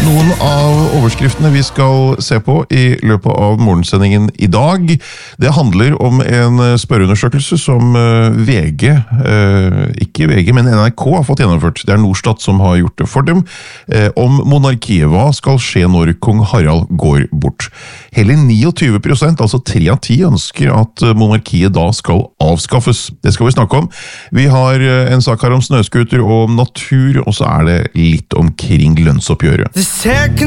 Noen av overskriftene vi skal se på i løpet av morgensendingen i dag, det handler om en spørreundersøkelse som VG, ikke VG, men NRK har fått gjennomført. Det Norstat som har gjort det for dem, om monarkiet. Hva skal skje når kong Harald går bort? Hele 29%, altså 3 av 10, ønsker at monarkiet da skal avskaffes. Det skal vi snakke om. Vi har en sak her om snøskuter og om natur, og så det litt omkring lønnsoppgjøret. The second